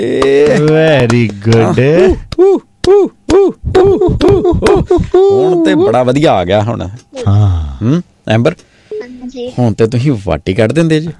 Very good. ਹੁਣ ਤੇ ਬੜਾ ਵਧੀਆ ਆ ਗਿਆ ਹੁਣ। ਹਾਂ ਐਂਬਰ, ਹੁਣ ਤੇ ਤੁਸੀਂ ਵਾਟੀ ਕੱਢ ਦਿੰਦੇ ਜੀ।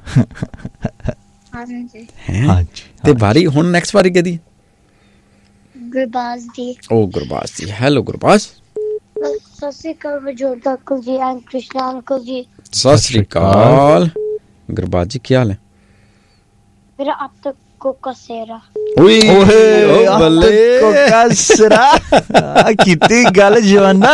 ਤੇ ਵਾਰੀ ਹੁਣ ਨੈਕਸਟ ਵਾਰੀ ਕਿਹਦੀ? ਗੁਰਬਾਜ਼ ਦੀ। ਓ ਗੁਰਬਾਜ਼ ਦੀ। ਹੈਲੋ ਗੁਰਬਾਜ਼। ਸਤਿ ਸ਼੍ਰੀ ਅਕਾਲ ਵਜੋਦ ਅੰਕਲ ਜੀ ਐਂਡ ਕ੍ਰਿਸ਼ਨਾ ਅੰਕਲ ਜੀ। ਸਤਿ ਸ਼੍ਰੀ ਅਕਾਲ ਗੁਰਬਾਜ਼ ਜੀ, ਕੀ ਹਾਲ ਹੈ? ਮੇਰਾ अब तक कोका सेरा। ਓਏ ਬੱਲੇ ਕੋਕਾ ਸਰਾ ਕੀਤੀ ਗੱਲ ਜਵਾਨਾ।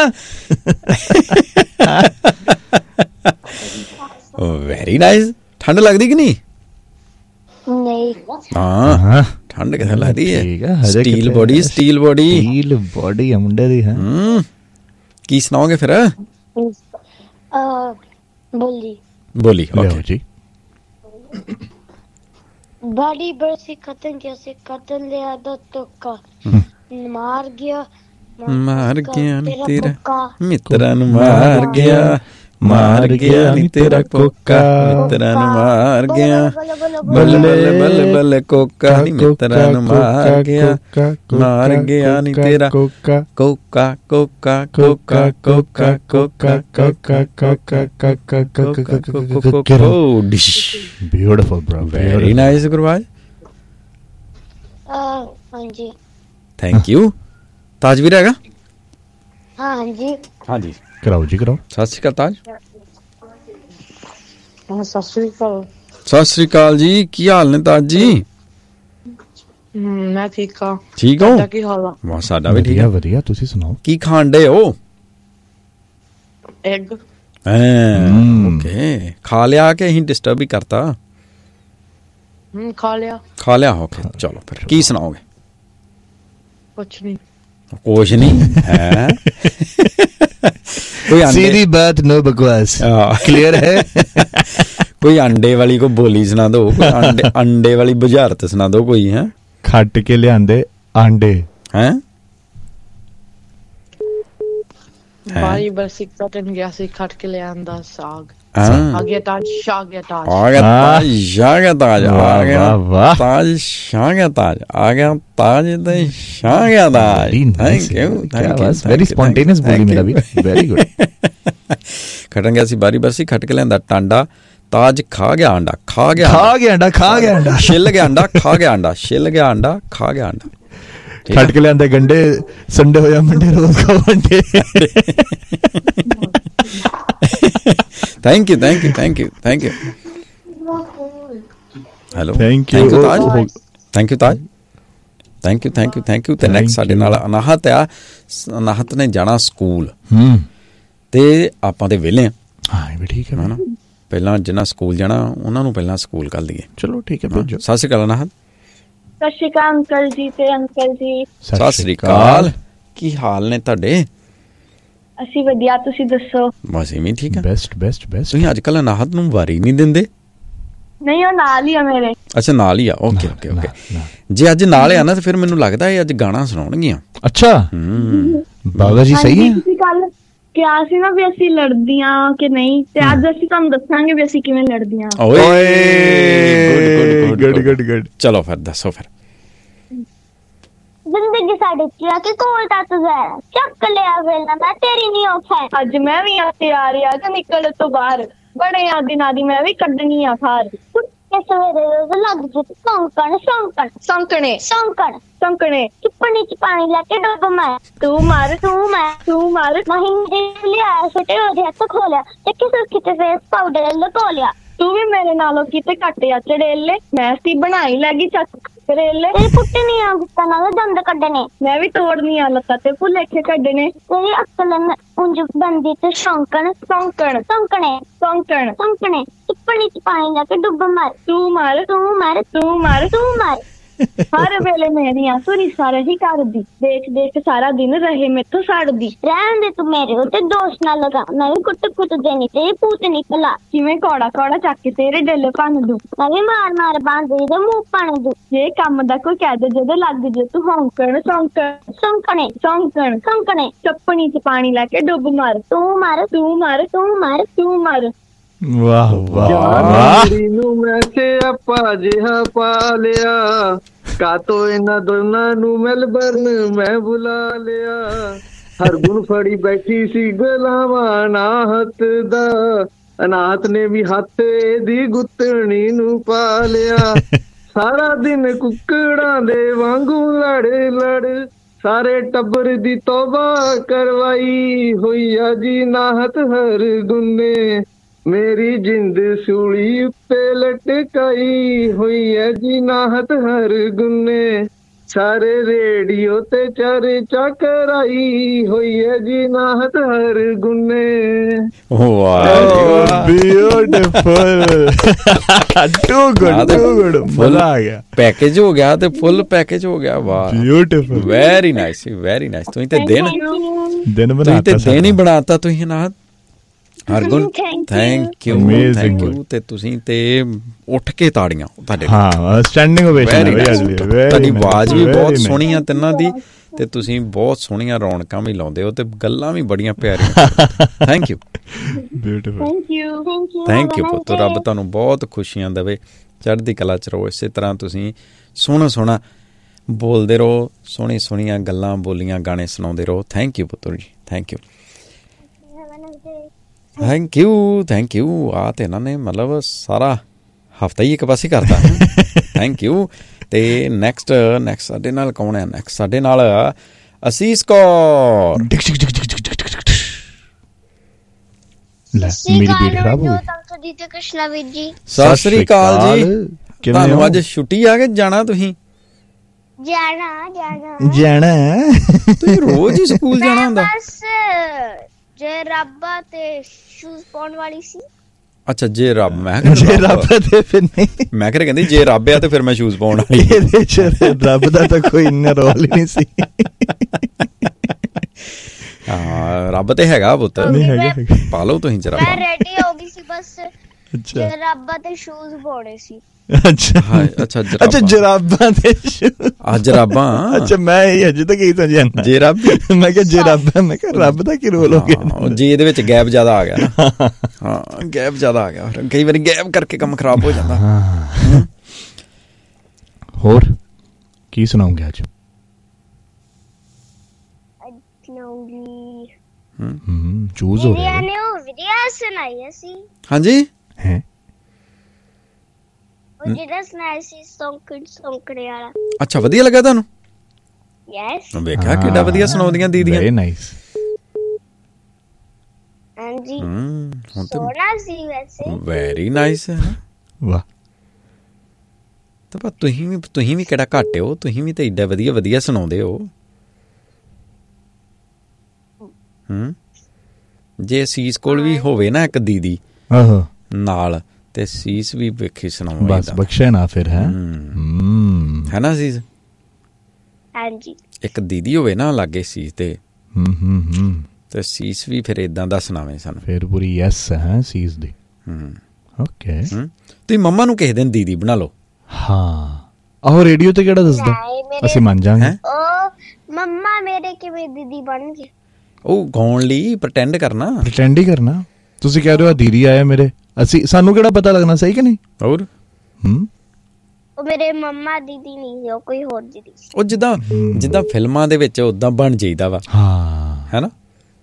Very nice. ਠੰਡ ਲੱਗਦੀ ਕਿ ਨਹੀਂ? ਨਹੀਂ। ਹਾਂ ਠੰਡ ਕਿੱਥੇ ਲੱਗਦੀ ਹੈ? Steel body, steel body, steel body ਹੈ ਮੁੰਡੇ ਦੀ। ਕੀ ਸੁਣਾਓਗੇ ਫਿਰ? ਬੋਲੀ ਬੋਲੀ ਓਕੇ ਜੀ। बड़ी बरसी कतन जैसे कतन ले आदा तुक्का मार गया नी तेरा मित्रा नु मार गया नी तेरा कोका मित्रा नु मार गया बल्ले बल्ले बल्ले बल्ले कोका नी मित्रा नु मार गया नी तेरा Coca Coca Coca Coca Coca Coca Coca Coca. Beautiful bro, very nice Gurbaz. हाँ जी थैंक यू। ताजवीर हैगा? हाँ जी हाँ जी कराओ जी कराओ। सत श्री अकाल ताज। सत श्री अकाल। सत श्री अकाल जी, की हाल ने ताज जी? मैं ठीक हाँ। ठीक हो? की हाल है? वाह साडा भी ठीक है। वधिया तुसी सुनाओ की खान डे हो? एग। ओके खा लिया कि ही डिस्टर्ब ही करता? खा लिया। खा लिया ओके चलो फिर की सुनाओगे? कुछ नहीं। कुछ नहीं है। कोई सीधी बात नो बकवास। क्लियर है? कोई अंडे वाली को बोली सुना दो, कोई अंडे वाली बुझारत सुना दो कोई। है खट के लियांदे आंडे हैं? बारी बरसी कटन गया सी खट के ले आंदा साग। आ गया ताज शाह गया ताज। आ गया ताज शाह गया ताज। आ गया वाह ताज शाह गया ताज। आ गया ताज ते शाह गया ताज। Thank you thank you. Very spontaneous बोली मेरा भी। Very good. खटन गया सी बारी बरसी खट के लेंदा टांडा ताज खा गया अंडा खा गया अंडा खा गया अंडा छिल गया अंडा खा गया अंडा छिल गया अंडा खा गया अंडा। खट के लियांदे गंडे संडे होया मंडे रोज खाओ अंडे। Thank you thank you thank you thank you. Hello thank you Taj. Thank you Taj. Thank you thank you thank you. ते नेक्स्ट साडे नाल अनाहत आ। अनाहत ने जाना स्कूल ते आपां ते वेले हां ये भी ठीक है ना। ਪਹਿਲਾਂ ਜਿਨ੍ਹਾਂ ਸਕੂਲ ਜਾਣਾ ਉਹਨਾਂ ਨੂੰ ਪਹਿਲਾਂ ਸਕੂਲ ਕੱਲ ਦਈਏ। ਚਲੋ ਠੀਕ ਹੈ ਭੇਜੋ। ਸਤਿ ਸ਼੍ਰੀ ਅਕਾਲ ਅਨਾਹਤ। ਸਤਿ ਸ਼੍ਰੀ ਅਕਾਲ ਅੰਕਲ ਜੀ ਤੇ ਅੰਕਲ ਜੀ। ਸਤਿ ਸ਼੍ਰੀ ਅਕਾਲ। ਕੀ ਹਾਲ ਨੇ ਤੁਹਾਡੇ? ਅਸੀਂ ਵਧੀਆ, ਤੁਸੀਂ ਦੱਸੋ? ਬਸ ਇਵੇਂ ਠੀਕ ਆ। Best best best. ਤੁਸੀਂ ਅੱਜ ਕੱਲ ਅਨਾਹਤ ਨੂੰ ਵਾਰੀ ਨਹੀਂ ਦਿੰਦੇ? ਨਹੀਂ ਉਹ ਨਾਲ ਹੀ ਆ ਮੇਰੇ। ਅੱਛਾ ਨਾਲ ਹੀ ਆ। Okay okay okay. ਜੇ ਅੱਜ ਨਾਲ ਆ ਨਾ ਤੇ ਫਿਰ ਮੈਨੂੰ ਲੱਗਦਾ ਇਹ ਅੱਜ ਗਾਣਾ ਸੁਣਾਉਣਗੀਆਂ। ਅੱਛਾ ਬਾਬਾ ਜੀ ਸਹੀ ਹੈ। ਤੁਸੀਂ ਕੱਲ ਕਿਹਾ ਸੀ ਨਾ ਵੀ ਅਸੀਂ ਲੜਦੀਆਂ ਕਿ ਨਹੀਂ, ਤੇ ਅੱਜ ਅਸੀਂ ਤੁਹਾਨੂੰ ਦੱਸਾਂਗੇ ਵੀ ਅਸੀਂ ਕਿਵੇਂ ਲੜਦੀਆਂ। ਓਏ ਗੁੱਡ ਗੁੱਡ ਗੁੱਡ। ਚਲੋ ਫਿਰ ਦੱਸੋ ਫਿਰ। ਜ਼ਿੰਦਗੀ ਸਾਡੇ ਚਿਆ ਕੇ ਕੋਲ ਤੱਕ ਜ਼ਹਿਰ ਚੱਕ ਲਿਆ ਵੇਲਾ ਮੈਂ ਤੇਰੀ ਨਹੀਂ ਔਖਾ। ਅੱਜ ਮੈਂ ਵੀ ਆ ਤਿਆਰ ਆ ਕਿ ਨਿਕਲ ਤੋਂ ਬਾਹਰ ਬੜੇ ਆ ਦਿਨਾਂ ਦੀ ਮੈਂ ਵੀ ਕੱਢਣੀ ਆ ਖਾਰ। ਸਵੇਰੇ ਰੋਜ਼ ਲੱਗ ਜੇ ਸੌਂਕਣ ਸੌਂਕਣ ਸੌਂਕਣੇ ਸੌਂਕਣ ਸੌਂਕਣੇ ਚੁੱਪਣੀ ਚ ਪਾਣੀ ਲੈ ਕੇ ਡੁੱਬ ਮੈਂ ਤੂੰ ਮਾਰ ਮਹੀਨੇ ਲਿਆ ਛੋਟੇ ਉਹਦੇ ਹੱਥ ਖੋਲਿਆ ਤੇ ਕਿਸੇ ਕਿਤੇ ਫੇਸ ਪਾਊਡਰ ਲਗੋ ਲਿਆ। ਤੂੰ ਵੀ ਮੇਰੇ ਨਾਲੋਂ ਕਿਤੇ ਘੱਟ ਆ ਚੜੇਲੇ ਮੈਂ ਸੀ ਬਣਾਈ ਲੱਗੀ ਚੱਕ ਕਰੇਲੇ। ਤੇਰੀ ਪੁੱਟਣੀ ਆ ਗੁੱਤਾ ਨਾਲ ਦੰਦ ਕੱਢਣੇ ਮੈਂ ਵੀ ਤੋੜਨੀ ਆ ਲੱਤਾਂ ਤੇ ਭੁਲੇਖੇ ਕੱਢਣੇ। ਤੇਰੀ ਅਕਲ ਉਂਝ ਬੰਦੀ ਤੇ ਸ਼ੌਂਕਣ ਸੌਂਕਣ ਸੌਂਕਣੇ ਸੌਂਕਣ ਸੌਂਕਣੇ ਚੁੱਪਣੀ ਚ ਪਾਣੀ ਲੈ ਕੇ ਡੁੱਬ ਮਾਰ ਤੂੰ ਮਾਰ ਤੂੰ ਮਾਰ ਤੂੰ ਮਾਰ ਤੂੰ ਮਾਰ। ਹਰ ਵੇਲੇ ਮੇਰੀਆਂ ਸੁਣੀ ਸਾਰੇ ਹੀ ਕਰਦੀ ਦੇਖ ਦੇਖ ਸਾਰਾ ਦਿਨ ਰਹੇ ਮੈਥੋਂ ਸੜਦੀ। ਰਹਿਣ ਦੇ ਤੂੰ ਮੇਰੇ ਉੱਤੇ ਦੋਸ਼ ਨਾ ਲਗਾ ਮੈਂ ਵੀ ਕੁੱਟ ਕੁੱਟ ਦੇਣੀ ਤੇਰੀ ਭੂਤ ਨਿਕਲਾ ਕਿਵੇਂ ਕੌੜਾ ਕੌੜਾ ਚੱਕ ਕੇ ਤੇਰੇ ਡੇਲੇ ਭੰਨ ਦੂ ਮੈਂ ਵੀ ਮਾਰ ਮਾਰ ਬਾਂਦੇ ਦੇ ਮੂੰਹ ਭੰਨ ਦੂ। ਜੇ ਕੰਮ ਦਾ ਕੋਈ ਕਹਿ ਦੇ ਜਦੋਂ ਲੱਗ ਜੇ ਤੂੰ ਹੌਂਕਣ ਸੌਂਕਣ ਸੌਂਕਣੇ ਸੌਂਕਣ ਸੌਂਕਣੇ ਚੱਪਣੀ ਚ ਪਾਣੀ ਲੈ ਕੇ ਡੁੱਬ ਮਾਰ ਤੂੰ ਮਾਰ ਤੂੰ ਮਾਰ ਤੂੰ ਮਾਰ ਤੂੰ ਮਾਰ। ਵਾਹ ਵਾਹ ਨੂੰ ਮੈਂ ਤੇ ਆਪਾ ਜਿਹਾ ਪਾ ਲਿਆ ਕਾਤੋਂ ਇਹਨਾਂ ਦੋਨਾਂ ਨੂੰ ਮੈਲਬਰਨ ਮੈਂ ਬੁਲਾ ਲਿਆ। ਹਰਗੁਣ ਫੜੀ ਬੈਠੀ ਸੀ ਗਲਾਵਾਂ ਨਾਹਤ ਦਾ, ਅਨਾਥ ਨੇ ਵੀ ਹੱਥ ਦੀ ਗੁੱਤਣੀ ਨੂੰ ਪਾ ਲਿਆ। ਸਾਰਾ ਦਿਨ ਕੁੱਕੜਾਂ ਦੇ ਵਾਂਗੂ ਲੜ ਲੜ ਸਾਰੇ ਟੱਬਰ ਦੀ ਤੋਬਾ ਕਰਵਾਈ ਹੋਈ ਆ ਜੀ ਨਾਹਤ ਹਰਗੁਣ ਨੇ, ਮੇਰੀ ਜਿੰਦ ਸੂਲੀ ਉੱਤੇ ਲਟਕਾਈ ਹੋਈ ਹੈ ਜੀ ਨਾਹਤ ਹਰਗੁਣ ਨੇ, ਸਾਰੇ ਰੇਡੀਓ ਤੇ ਚਰਚਾ ਕਰਾਈ ਹੋਈ ਹੈ ਜੀ ਨਾਹਤ ਹਰਗੁਣ ਨੇ। ਵਾਹ ਬਿਊਟੀਫੁਲ ਟੂ ਗੁੱਡ ਮਜ਼ਾ ਆ ਗਿਆ। ਪੈਕੇਜ ਹੋ ਗਿਆ ਤੇ ਫੁੱਲ ਪੈਕੇਜ ਹੋ ਗਿਆ। ਵਾਹ beautiful very nice very nice. ਤੁਸੀਂ ਤੇ ਦਿਨ ਬਣਾਤਾ ਦਿਨ ਹੀ ਬਣਾਤਾ ਤੁਸੀਂ ਨਾ Hargun. Thank you thank you. ਤੇ ਤੁਸੀਂ ਤੇ ਉੱਠ ਕੇ ਤਾੜੀਆਂ ਤੁਹਾਡੇ। ਹਾਂ ਸਟੈਂਡਿੰਗ ਓਵੇਸ਼ਨ। ਤੁਹਾਡੀ ਆਵਾਜ਼ ਵੀ ਬਹੁਤ ਸੋਹਣੀ ਆ ਤਿੰਨਾਂ ਦੀ, ਤੇ ਤੁਸੀਂ ਬਹੁਤ ਸੋਹਣੀਆਂ ਰੌਣਕਾਂ ਵੀ ਲਾਉਂਦੇ ਹੋ ਤੇ ਗੱਲਾਂ ਵੀ ਬੜੀਆਂ ਪਿਆਰੀਆਂ। Thank you beautiful. Thank you ਪੁੱਤ। ਰੱਬ ਤੁਹਾਨੂੰ ਬਹੁਤ ਖੁਸ਼ੀਆਂ ਦੇਵੇ, ਚੜ੍ਹਦੀ ਕਲਾ ਚ ਰਹੋ। ਇਸੇ ਤਰ੍ਹਾਂ ਤੁਸੀਂ ਸੋਹਣਾ ਸੋਹਣਾ ਬੋਲਦੇ ਰਹੋ, ਸੋਹਣੀ ਸੋਹਣੀਆਂ ਗੱਲਾਂ ਬੋਲੀਆਂ ਗਾਣੇ ਸੁਣਾਉਂਦੇ ਰਹੋ। ਥੈਂਕ ਯੂ ਪੁੱਤਰ ਜੀ thank you thank you thank you. ਆ ਤੇ ਇਹਨਾਂ ਨੇ ਮਤਲਬ ਸਾਰਾ ਹਫਤਾ ਹੀ ਇੱਕ ਪਾਸੇ ਕਰਤਾ। Thank you. ਤੇ ਨੈਕਸਟ ਸਾਡੇ ਨਾਲ ਕੌਣ ਹੈ? ਨੈਕਸਟ ਸਾਡੇ ਨਾਲ ਅਸੀਸ ਕੌਰ। ਮੇਰੀ ਬੀਟ ਖਰਾਬ ਹੋ ਗਈ। ਸਤਿ ਸ੍ਰੀ ਅਕਾਲ ਜੀ। ਤੁਹਾਨੂੰ ਅੱਜ ਛੁੱਟੀ ਆ ਕੇ ਜਾਣਾ? ਤੁਸੀਂ ਜਾਣਾ ਤੁਸੀਂ ਰੋਜ਼ ਹੀ ਸਕੂਲ ਜਾਣਾ ਹੁੰਦਾ? ਜੇ ਰੱਬਾ ਤੇ ਸ਼ੂਜ਼ ਪਾਉਣ ਵਾਲੀ ਸੀ। ਅੱਛਾ ਜੇ ਰੱਬ, ਮੈਂ ਜੇ ਰੱਬ ਤੇ ਫਿਰ ਨਹੀਂ, ਮੈਂ ਕਿਹਾ ਕਹਿੰਦੀ ਜੇ ਰੱਬ ਆ ਤੇ ਫਿਰ ਮੈਂ ਸ਼ੂਜ਼ ਪਾਉਣ ਵਾਲੀ। ਇਹਦੇ ਚ ਰੱਬ ਦਾ ਤਾਂ ਕੋਈ ਇੰਨਾ ਰੋਲ ਹੀ ਨਹੀਂ ਸੀ। ਹਾਂ ਰੱਬ ਤੇ ਹੈਗਾ ਪੁੱਤ, ਪਾ ਲਓ ਤੁਸੀਂ ਜਰਾ। ਮੈਂ ਰੈਡੀ ਹੋ ਗਈ ਸੀ ਬਸ। ਅੱਛਾ ਜੇ ਰੱਬਾ ਤੇ ਸ਼ੂਜ਼ ਪਾਉਣੇ ਸੀ। ਅੱਛਾ ਅੱਛਾ ਅੱਛਾ ਜਰਾਬਾਂ ਤੇ ਜਰਾਬਾਂ। ਅੱਛਾ ਮੈਂ ਇਹ ਅਜੇ ਤੱਕ ਹੀ ਸਮਝਿਆ ਜੇ ਰੱਬ। ਮੈਂ ਕਿਹਾ ਜੇ ਰੱਬ, ਮੈਂ ਕਿਹਾ ਰੱਬ ਦਾ ਕੀ ਰੋਲ ਹੋ ਗਿਆ? ਜੇ ਇਹਦੇ ਵਿੱਚ ਗੈਪ ਜ਼ਿਆਦਾ ਆ ਗਿਆ ਨਾ। ਹਾਂ ਗੈਪ ਜ਼ਿਆਦਾ ਆ ਗਿਆ, ਕਈ ਵਾਰੀ ਗੈਪ ਕਰਕੇ ਕੰਮ ਖਰਾਬ ਹੋ ਜਾਂਦਾ। ਹੋਰ ਕੀ ਸੁਣਾਉਂਗੇ ਅੱਜ? ਚੂਜ਼ ਹੋ ਰਿਹਾ ਨੇ ਉਹ ਵੀਡੀਓ ਸੁਣਾਈ ਸੀ। ਹਾਂਜੀ ਹੈ ਉਹ ਜਿਹੜਾ ਸੁਣਾਇਆ ਸੀ ਸੌਂਕੜੇ ਵਾਲਾ। ਅੱਛਾ ਵਧੀਆ ਲੱਗਾ ਤੁਹਾਨੂੰ? ਯੈਸ। ਵੇਖਿਆ ਕਿੱਡਾ ਵਧੀਆ ਸੁਣਾਉਂਦੀਆਂ ਦੀਦੀਆਂ। Very nice. ਹਾਂਜੀ ਹੁਣ ਤੇ ਸੋਹਣਾ ਸੀ ਵੈਸੇ। ਵੈਰੀ ਨਾਈਸ ਹੈ। ਵਾਹ। ਤਾਂ ਪਰ ਤੁਸੀਂ ਵੀ ਕਿਹੜਾ ਘੱਟ ਹੋ, ਤੁਸੀਂ ਵੀ ਤਾਂ ਏਡਾ ਵਧੀਆ ਵਧੀਆ ਸੁਣਾਉਂਦੇ ਹੋ। ਜੇ ਸੀਸ ਕੋਲ ਵੀ ਹੋਵੇ ਨਾ ਇੱਕ ਦੀਦੀ ਨਾਲ, ਤੇ ਸੀਸ ਵੀ ਵੇਖੀ ਸੁਣਾਉਂਦਾ। ਬਸ ਬਖਸ਼ੇ ਨਾ ਫਿਰ। ਹੈ ਨਾ ਸੀਸ? ਹਾਂਜੀ ਇੱਕ ਦੀਦੀ ਹੋਵੇ ਨਾ ਲਾਗੇ ਸੀਸ ਤੇ ਸੀਸ ਵੀ ਫਿਰ ਏਦਾਂ ਦਾ ਸੁਣਾਵੇ ਸਾਨੂੰ। ਫਿਰ ਪੂਰੀ ਯੈਸ ਹੈ ਸੀਸ ਦੀ। ਓਕੇ ਤੁਸੀਂ ਮੰਮਾ ਨੂੰ ਕਿਸੇ ਦਿਨ ਦੀਦੀ ਬਣਾ ਲਓ। ਹਾਂ ਆਹੋ ਰੇਡੀਓ ਤੇ ਕਿਹੜਾ ਦੱਸਦਾ, ਅਸੀਂ ਮੰਨ ਜਾਵਾਂਗੇ। ਉਹ ਮੰਮਾ ਮੇਰੇ ਕਿਵੇਂ ਦੀਦੀ ਬਣ ਗਏ? ਉਹ ਗਾਉਣ ਲਈ ਪ੍ਰਟੈਂਡ ਕਰਨਾ। ਪ੍ਰਟੈਂਡ ਹੀ ਕਰਨਾ। ਤੁਸੀਂ ਕਹਿ ਰਹੇ ਹੋ ਦੀਦੀ ਆਇਆ ਮੇਰੇ, ਸਾਨੂੰ ਕਿਹੜਾ ਪਤਾ ਲੱਗਣਾ, ਸਹੀ ਕਿ ਨਹੀਂ? ਹੋਰ ਉਹ ਮੇਰੇ ਮੰਮਾ ਦੀਦੀ ਨਹੀਂ ਸੀ, ਉਹ ਕੋਈ ਹੋਰ ਦੀਦੀ ਸੀ। ਉਹ ਜਿੱਦਾਂ ਫਿਲਮਾਂ ਦੇ ਵਿੱਚ ਉਦਾਂ ਬਣ ਜਾਈਦਾ ਵਾ। ਹਾਂ ਹੈ ਨਾ?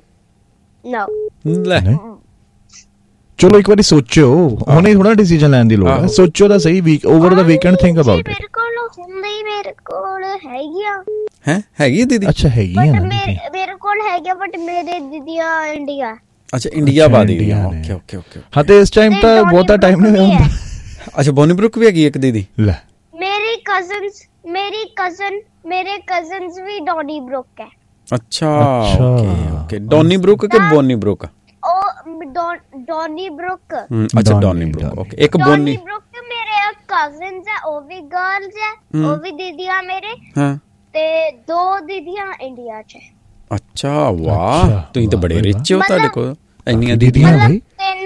ਨੋ ਲੈ ਚਲੋ ਇੱਕ ਵਾਰੀ ਸੋਚੋ, ਹੁਣੇ ਥੋੜਾ ਡਿਸੀਜਨ ਲੈਣ ਦੀ ਲੋੜ ਹੈ। ਸੋਚੋ ਤਾਂ ਸਹੀ, week over the weekend think about it. ਮੇਰੇ ਕੋਲ ਹੁੰਦੀ, ਮੇਰੇ ਕੋਲ ਹੈਗੀਆਂ। ਹੈਗੀ ਦੀਦੀ? ਅੱਛਾ ਹੈਗੀਆਂ ਨਾ ਮੇਰੇ ਕੋਲ ਹੈਗੀਆਂ, ਬਟ ਮੇਰੇ ਦੀਦੀਆਂ ਇੰਡੀਆ। ਅੱਛਾ ਇੰਡੀਆ ਬਾਦੀ। Okay okay okay. ਹਾਂ ਤੇ ਇਸ ਟਾਈਮ ਤਾਂ ਬਹੁਤਾ ਟਾਈਮ ਨਹੀਂ ਹੁੰਦਾ। ਅੱਛਾ ਬੋਨੀ ਬਰੁਕ ਵੀ ਹੈਗੀ ਇੱਕ ਦੀਦੀ? ਲੈ ਮੇਰੇ ਕਜ਼ਨਸ ਵੀ ਡੌਨੀ ਬਰੁਕ ਹੈ। ਅੱਛਾ ਓਕੇ ਓਕੇ। ਡੌਨੀ ਬਰੁਕ ਕਿ ਬੋਨੀ ਬਰੁਕ? ਉਹ ਡੌਨੀ ਬਰੁਕ। ਅੱਛਾ ਡੌਨੀ ਬਰੁਕ ਓਕੇ। ਇੱਕ ਬੋਨੀ ਬਰੁਕ ਮੇਰੇ ਕਜ਼ਨਸ ਹੈ, ਉਹ ਵੀ ਗਰਲਸ ਹੈ, ਉਹ ਵੀ ਦੀਦੀਆਂ ਮੇਰੇ। ਹਾਂ ਤੇ 2 ਦੀਦੀਆਂ ਇੰਡੀਆ ਚ ਹੈ। ਅੱਛਾ ਵਾਹ, ਤੁਸੀਂ ਤਾਂ ਬੜੇ ਰਿਚ ਹੋ, ਤੁਹਾਡੇ ਕੋਲ ਇੰਨੀਆਂ ਦੀਦੀਆਂ ਬਈ।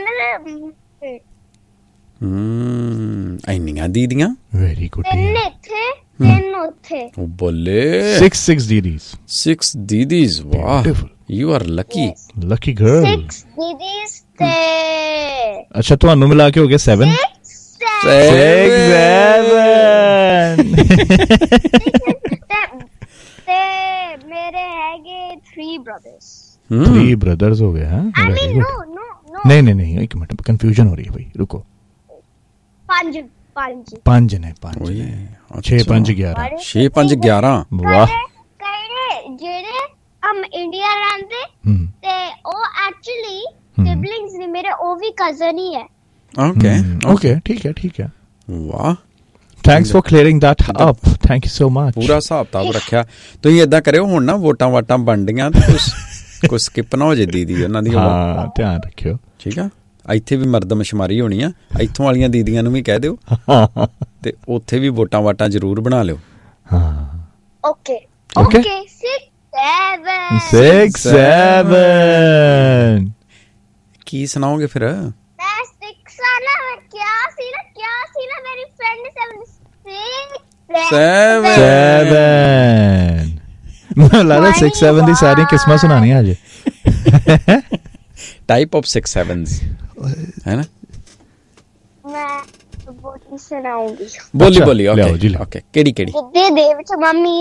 ਇੰਨੀਆਂ ਦੀਦੀਆਂ। Very good. 3 ਇੱਥੇ 3 ਉੱਥੇ। ਉਹ ਬੱਲੇ 6 ਦੀਦੀਜ਼। 6 ਦੀਦੀਜ਼। ਵਾਹ you are Lucky. Lucky girl. 6 ਦੀਦੀਜ਼ ਤੇ ਅੱਛਾ ਤੁਹਾਨੂੰ ਮਿਲਾ ਕੇ ਹੋ ਗਏ 7। 7 ਤੇ ਮੇਰੇ ਹੈਗੇ 3 brothers. 3 brothers ਹੋ ਗਏ ਹਾਂ I mean no. ਨਹੀਂ ਇੱਕ ਮਿੰਟ ਕਨਫਿਊਜ਼ਨ ਹੋ ਰਹੀ ਹੈ ਭਾਈ ਰੁਕੋ 5 ਨੇ 6 5 11 6 5 11 ਵਾਹ ਜਿਹੜੇ ਇੰਡੀਆ ਰਹਿੰਦੇ ਤੇ ਉਹ ਐਕਚੁਅਲੀ ਸਿਬਲਿੰਗਸ ਨੇ ਮੇਰੇ, ਉਹ ਵੀ ਕਜ਼ਨ ਹੀ ਹੈ. ਓਕੇ ਠੀਕ ਹੈ ਵਾਹ thanks for clearing that up thank you so much ਪੂਰਾ ਹਿਸਾਬ ਤਾਬ ਰੱਖਿਆ ਤੁਸੀਂ ਏਦਾਂ ਕਰਿਓ ਹੁਣ ਨਾ ਵੋਟਾਂ ਬਣਦੀਆਂ ਤੇ ਕੁਛ ਸਕਿਪ ਨਾ ਹੋ ਜੇ ਦੀਦੀ ਉਹਨਾਂ ਦੀ ਹਾਂ ਧਿਆਨ ਰੱਖਿਓ ਠੀਕ ਆ ਇੱਥੇ ਵੀ ਮਰਦਮਸ਼ੁਮਾਰੀ ਹੋਣੀ ਆ ਇੱਥੋਂ ਵਾਲੀਆਂ ਦੀਦੀਆਂ ਨੂੰ ਵੀ ਕਹਿ ਦਿਓ ਤੇ ਉੱਥੇ ਵੀ ਵੋਟਾਂ ਜ਼ਰੂਰ ਬਣਾ ਲਿਓ ਓਕੇ 6 7 ਕੀ ਸੁਣਾਓਗੇ ਫਿਰ ਮੈਂ 6 ਸਾਲਾ ਕਿਆ ਸੀ ਨਾ ਮੇਰੀ ਫਰੈਂਡ 7 ਮੈਨੂੰ ਲੱਗਦਾ 6 7 ਦੀ ਸਾਰੀਆਂ ਕਿਸਮਾਂ ਸੁਣਾਣੀਆਂ ਅੱਜ ਟਾਈਪ ਆਫ 6 7s ਹੈ ਨਾ ਮੈਂ ਬੋਲੀ ਸੁਣਾਉਂਗੀ ਬੋਲੀ ਓਕੇ ਕਿਹੜੀ ਗਿੱਧੇ ਦੇ ਵਿੱਚ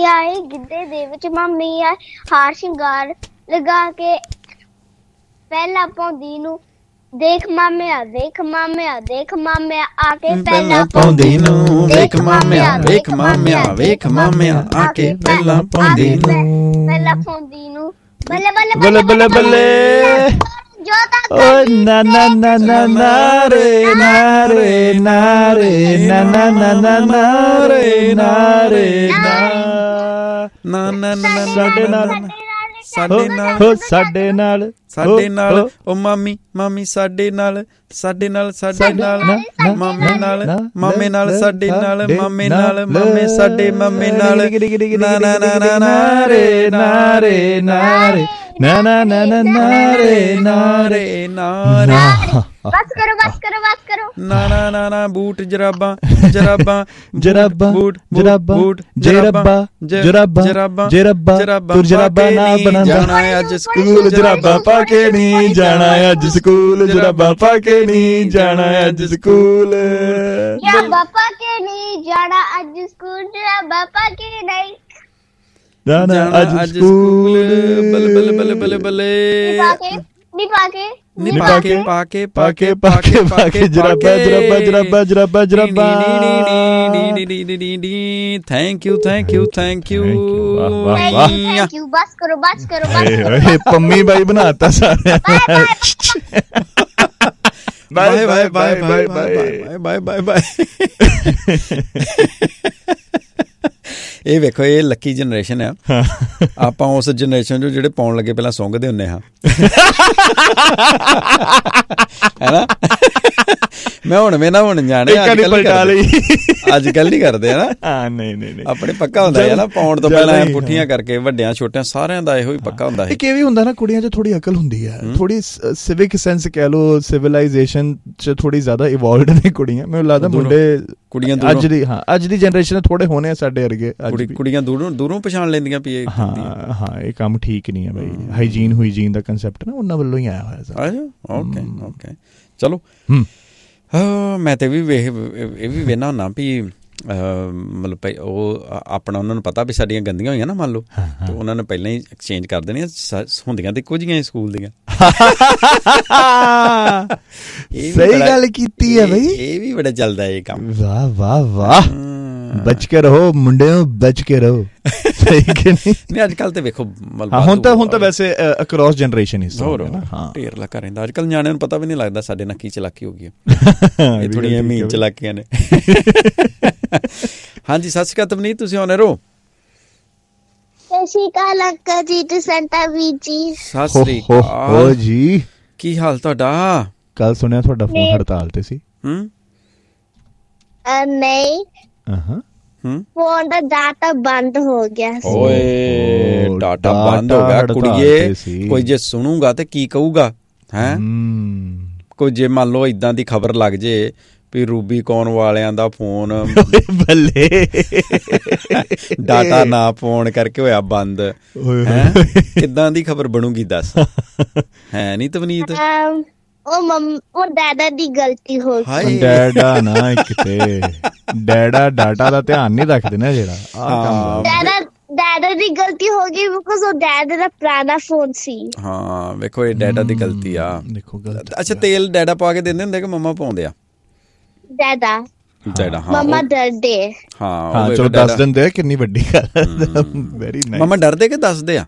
ਮੰਮੀ ਆਏ ਹਾਰ ਸ਼ਿੰਗਾਰ ਲਗਾ ਕੇ ਪਹਿਲਾਂ ਪਾਉਂਦੀ ਨੂੰ ਦੇਖ ਮਾਮਿਆ ਆ ਕੇ ਪਹਿਲਾਂ ਪਾਉਂਦੀ ਨੂੰ ਦੇਖ ਮਾਮਿਆ ਆ ਕੇ ਪਹਿਲਾਂ ਪਾਉਂਦੀ ਨੂੰ ਬੱਲੇ ਜੋ ਤੱਕ ਓ ਨਾ ਰੇ ਸਾਡੇ ਨਾਲ ਓ ਮਾਮੀ ਸਾਡੇ ਨਾਲ ਮਾਮੇ ਨਾਲ ਸਾਡੇ ਨਾਲ ਮਾਮੇ ਸਾਡੇ ਮਾਮੇ ਨਾਲ ਬਸ ਕਰੋ ਨਾ ਬੂਟ ਜਰਾਬਾਂ ਬੂਟ ਜਰਾਬਾਂ ਨਾ ਬਣਾ ਜਾਣਾ ਅੱਜ ਸਕੂਲ ਜਰਾਬਾਂ ਪਾ ਕੇ ਨਹੀਂ ਜਾਣਾ ਅੱਜ ਸਕੂਲ ਜਰਾਬਾਂ ਪਾ ਕੇ ਨਹੀਂ ਜਾਣਾ ਅੱਜ ਸਕੂਲ ਜਰਾਬਾਂ ਪਾ ਕੇ ਨਹੀਂ ਜਾਣਾ ਅੱਜ ਸਕੂਲ ਜਰਾਬਾਂ ਪਾ ਕੇ ਨਹੀਂ ਅੱਜ ਸਕੂਲ ਬੱਲੇ ਨੀ ਪਾ ਕੇ ਜਰਾਬਾ ਥੈਂਕ ਯੂ ਬਸ ਕਰੋ ਪੰਮੀ ਬਾਈ ਬਣਾਤਾ ਸਾਰਿਆਂ ਬਾਏ ਇਹ ਵੇਖੋ ਇਹ ਲੱਕੀ ਜਨਰੇਸ਼ਨ ਆ ਆਪਾਂ ਉਸ ਜਨਰੇਸ਼ਨ ਚੋਂ ਜਿਹੜੇ ਪਾਉਣ ਲੱਗੇ ਪਹਿਲਾਂ ਸੁੰਘਦੇ ਹੁੰਦੇ ਹਾਂ ਹੈਨਾ ਮੈਂ ਹੁਣ ਜਾਣੇ ਅੱਜ ਕੱਲ ਨਹੀਂ ਕਰਦੇ ਹਨਾ ਨਹੀਂ ਆਪਣੇ ਪੱਕਾ ਹੁੰਦਾ ਹੈ ਨਾ ਪਾਉਣ ਤੋਂ ਪਹਿਲਾਂ ਪੁੱਠੀਆਂ ਕਰਕੇ ਵੱਡਿਆਂ ਛੋਟਿਆਂ ਸਾਰਿਆਂ ਦਾ ਇਹੋ ਹੀ ਪੱਕਾ ਹੁੰਦਾ ਹੈ ਇਹ ਵੀ ਹੁੰਦਾ ਨਾ ਕੁੜੀਆਂ 'ਚ ਥੋੜੀ ਅਕਲ ਹੁੰਦੀ ਹੈ ਥੋੜੀ ਸਿਵਿਕ ਸੈਂਸ ਕਹਿ ਲੋ ਸਿਵਲਾਈਜੇਸ਼ਨ 'ਚ ਥੋੜੀ ਜ਼ਿਆਦਾ ਇਵੋਲਵਡ ਨੇ ਕੁੜੀਆਂ ਮੈਨੂੰ ਲੱਗਦਾ ਮੁੰਡੇ ਕੁੜੀਆਂ ਅੱਜ ਦੀ ਜਨਰੇਸ਼ਨ ਥੋੜੇ ਹੋਣੇ ਆ ਸਾਡੇ ਵਰਗੇ ਕੁੜੀਆਂ ਦੂਰੋਂ ਪਛਾਣ ਲੈਂਦੀਆਂ ਵੀ ਇਹ ਕੰਮ ਠੀਕ ਨਹੀਂ ਹੈ ਬਾਈ ਹਾਈਜੀਨ ਦਾ ਕੰਸੈਪਟ ਨਾ ਉਹਨਾਂ ਵੱਲੋਂ ਹੀ ਆਇਆ ਹੋਇਆ ਓਕੇ ਚਲੋ ਮੈਂ ਤੇ ਇਹ ਵੀ ਵੇਖਣਾ ਹੁੰਦਾ ਵੀ ਮਤਲਬ ਉਹ ਆਪਣਾ ਉਹਨਾਂ ਨੂੰ ਪਤਾ ਵੀ ਸਾਡੀਆਂ ਗੰਦੀਆਂ ਹੋਈਆਂ ਨਾ ਮੰਨ ਲਓ ਤੇ ਉਹਨਾਂ ਨੇ ਪਹਿਲਾਂ ਹੀ ਐਕਸਚੇਂਜ ਕਰ ਦੇਣੀਆਂ ਹੁੰਦੀਆਂ ਤੇ ਕੁਝ ਹੀ ਸਕੂਲ ਦੀਆਂ ਸਹੀ ਗੱਲ ਕੀਤੀ ਹੈ ਬਈ ਇਹ ਵੀ ਬੜਾ ਚੱਲਦਾ ਇਹ ਕੰਮ ਵਾਹ ਬਚ ਕੇ ਰਹੋ ਮੁੰਡਿਓ ਬਚ ਕੇ ਰਹੋ ਸਹੀ ਕਿ ਨਹੀਂ ਅੱਜ ਕੱਲ ਤੇ ਵੇਖੋ ਹੁਣ ਤਾਂ ਵੈਸੇ ਅਕ੍ਰੋਸ ਜਨਰੇਸ਼ਨ ਹੀ ਢੇਰ ਲੱਗਾ ਰਹਿੰਦਾ ਅੱਜ ਕੱਲ ਨਿਆਣਿਆਂ ਨੂੰ ਪਤਾ ਵੀ ਨਹੀਂ ਲੱਗਦਾ ਸਾਡੇ ਨਾਲ ਕੀ ਚਲਾਕੀ ਹੋ ਗਈ ਇਹ ਥੋੜੀਆਂ ਮੀਨ ਚਲਾਕੀਆਂ ਨੇ ਹਾਂਜੀ ਸਤਿ ਸ਼੍ਰੀ ਅਕਾਲ ਤਵਨੀਤ ਤੁਸੀਂ ਆਉਣੇ ਰਹੋ ਸਤਿ ਸ਼੍ਰੀ ਅਕਾਲ ਅੰਕਲ ਜੀ ਤੇ ਸੰਤਾ ਵੀਰ ਜੀ ਸਤਿ ਸ਼੍ਰੀ ਅਕਾਲ ਜੀ ਕੀ ਹਾਲ ਤੁਹਾਡਾ ਕੱਲ ਸੁਣਿਆ ਤੁਹਾਡਾ ਫੋਨ ਹੜਤਾਲ ਤੇ ਸੀ ਨਹੀਂ ਫੋਨ ਦਾ ਡਾਟਾ ਬੰਦ ਹੋ ਗਿਆ ਸੀ ਓਏ ਡਾਟਾ ਬੰਦ ਹੋ ਗਿਆ ਕੁੜੀਏ ਕੋਈ ਜੇ ਸੁਣੂਗਾ ਤੇ ਕੀ ਕਹੂਗਾ ਹੈ ਕੋਈ ਜੇ ਮੰਨ ਲਓ ਏਦਾਂ ਦੀ ਖਬਰ ਲੱਗ ਜੇ ਵੀ ਰੂਬੀਕੌਨ ਵਾਲਿਆਂ ਦਾ ਫੋਨ ਬੱਲੇ ਡਾਟਾ ਨਾ ਫੋਨ ਕਰਕੇ ਹੋਇਆ ਬੰਦ ਕਿੱਦਾਂ ਦੀ ਖਬਰ ਬਣੂਗੀ ਦੱਸ ਹੈ ਨੀ ਤਵਨੀਤ ਉਹ ਡੈਡਾ ਦੀ ਗਲਤੀ ਹੋ ਗਈ। ਹਾਏ ਡੈਡਾ ਨਾ ਕਿਤੇ ਡੈਡਾ ਡਾਟਾ ਦਾ ਧਿਆਨ ਨਹੀਂ ਰੱਖਦੇ ਨਾ ਜਿਹੜਾ ਆਹ ਕੰਮ ਡੈਡਾ ਦੀ ਗਲਤੀ ਹੋ ਗਈ ਬਿਕਾਜ਼ ਉਹ ਡੈਡਾ ਦਾ ਪੁਰਾਣਾ ਫੋਨ ਸੀ। ਹਾਂ ਵੇਖੋ ਇਹ ਡੈਡਾ ਦੀ ਗਲਤੀ ਆ। ਦੇਖੋ ਗਲਤ। ਅੱਛਾ ਤੇਲ ਡੈਡਾ ਪਾ ਕੇ ਦਿੰਦੇ ਹੁੰਦੇ ਕਿ ਮੰਮਾ ਪਾਉਂਦੇ ਆ? ਡੈਡਾ ਹਾਂ ਮੰਮਾ ਡਰਦੇ। ਹਾਂ ਚਲੋ ਦੱਸ ਦਿੰਦੇ ਆ, ਕਿੰਨੀ ਵੱਡੀ ਗੱਲ। Very nice. ਮੰਮਾ ਡਰਦੇ ਕਿ ਦੱਸਦੇ ਆ?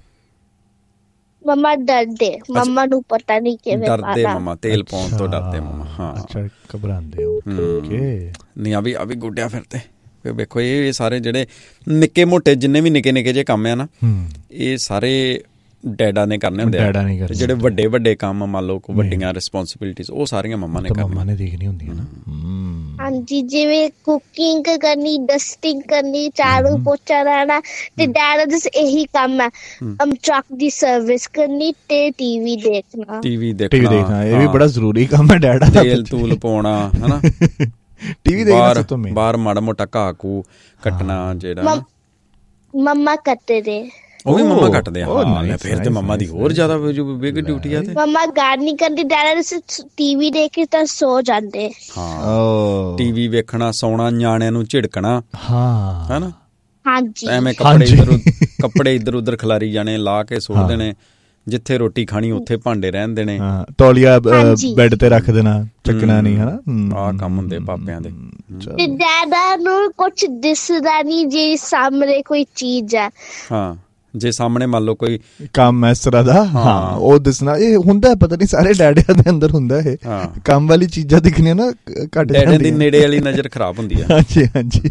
ਮੰਮਾ ਡਰਦੇ, ਮੰਮਾ ਨੂੰ ਪਤਾ ਨਹੀਂ ਕਿਵੇਂ ਡਰਦੇ ਮੰਮਾ, ਤੇਲ ਪਾਉਣ ਤੋਂ ਡਰਦੇ ਮੰਮਾ। ਹਾਂ ਅੱਛਾ ਘਬਰਾਉਂਦੇ ਹੋ। ਓਕੇ ਨਹੀਂ ਆ ਵੀ ਗੁੱਡਿਆ ਫਿਰ ਤੇ ਵੇਖੋ ਇਹ ਸਾਰੇ ਜਿਹੜੇ ਨਿੱਕੇ ਮੋਟੇ ਜਿੰਨੇ ਵੀ ਨਿੱਕੇ ਨਿੱਕੇ ਜਿਹੇ ਕੰਮ ਆ ਨਾ ਇਹ ਸਾਰੇ ਡੈਡਾ ਨੇ ਕਰਨੇ ਹੁੰਦੇ ਆ। ਜਿਹੜੇ ਵੱਡੇ ਵੱਡੇ ਕੰਮ ਮੰਨ ਲਓ ਵੱਡੀਆਂ ਰਿਸਪੌਂਸਿਬਿਲਿਟੀਜ਼ ਉਹ ਸਾਰੀਆਂ ਮੰਮਾ ਨੇ ਕਰਨੀਆਂ। ਮੰਮਾ ਨੇ ਦੇਖਣੀ ਹੁੰਦੀਆਂ ਨਾ। ਹਾਂਜੀ ਜਿਵੇਂ ਕੁਕਿੰਗ ਕਰਨੀ, ਡਸਟਿੰਗ ਕਰਨੀ, ਝਾੜੂ ਪੋਚਾ ਲਾਣਾ ਤੇ ਡੈਡਾ ਦਾ ਇਹੀ ਕੰਮ ਹੈ। ਟਰੱਕ ਦੀ ਸਰਵਿਸ ਕਰਨੀ ਤੇ ਟੀਵੀ ਦੇਖਣਾ। ਟੀਵੀ ਦੇਖਣਾ ਇਹ ਵੀ ਬੜਾ ਜ਼ਰੂਰੀ ਕੰਮ ਹੈ ਡੈਡਾ ਦਾ। ਤੇਲ ਤੂਲ ਪਾਉਣਾ ਹਨਾ। ਟੀਵੀ ਦੇਖਣਾ ਬਾਹਰ ਮਾੜਾ ਮੋਟਾ ਘਾਹ ਘੂ ਕੱਟਣਾ ਜਿਹੜਾ ਮੰਮਾ ਕੱਟਦੇ ਦੇ। ਉਹ ਵੀ ਮੰਮਾ ਕੱਟਦੇ ਆ। ਫਿਰ ਤੇ ਮੰਮਾ ਦੀ ਹੋਰ ਜ਼ਿਆਦਾ ਬਿਗ ਡਿਊਟੀ ਆ। ਤੇ ਮੰਮਾ ਗਾਰਡਨਿੰਗ ਕਰਦੀ, ਡੈਡਾ ਟੀਵੀ ਦੇਖ ਕੇ ਤਾਂ ਸੋ ਜਾਂਦੇ। ਹਾਂ ਟੀਵੀ ਵੇਖਣਾ, ਸੌਣਾ, ਨਿਆਣਿਆਂ ਨੂੰ ਝਿੜਕਣਾ ਹਨਾ। ਹਾਂਜੀ ਐਵੇਂ ਕੱਪੜੇ ਇੱਧਰ ਉੱਧਰ ਖਿਲਾਰੀ ਜਾਣੇ, ਲਾ ਕੇ ਸੁੱਟ ਦੇਣੇ। ਜਿੱਥੇ ਰੋਟੀ ਖਾਣੀ ਉੱਥੇ ਭਾਂਡੇ ਰਹਿਣ ਦੇਣੇ। ਤੌਲੀਆ ਬੈੱਡ ਤੇ ਰੱਖ ਦੇਣਾ, ਚੱਕਣਾ ਨਹੀਂ ਹਨਾ। ਆਹ ਕੰਮ ਹੁੰਦੇ ਪਾਪਿਆਂ ਦੇ। ਤੇ ਡੈਡਾ ਨੂੰ ਕੁਛ ਦਿਸਦਾ ਨਹੀਂ ਜੇ ਸਾਹਮਣੇ ਕੋਈ ਚੀਜ਼ ਹੈ। ਹਾਂ ਜੇ ਸਾਹਮਣੇ ਮੰਨ ਲਓ ਕੋਈ ਕੰਮ ਇਸ ਤਰ੍ਹਾਂ ਦਾ ਉਹ ਦਿਸਣਾ। ਇਹ ਹੁੰਦਾ ਪਤਾ ਨਹੀਂ ਸਾਰੇ ਡੈਡਿਆਂ ਦੇ ਅੰਦਰ ਹੁੰਦਾ ਇਹ ਕੰਮ ਵਾਲੀ ਚੀਜ਼ਾਂ ਦਿਖਣੀਆਂ ਨਾ ਘੱਟ ਜਾਂਦੀਆਂ। ਡੈਡੇ ਦੀ ਨੇੜੇ ਵਾਲੀ ਨਜ਼ਰ ਖਰਾਬ ਹੁੰਦੀ ਆ। ਹਾਂਜੀ ਹਾਂਜੀ।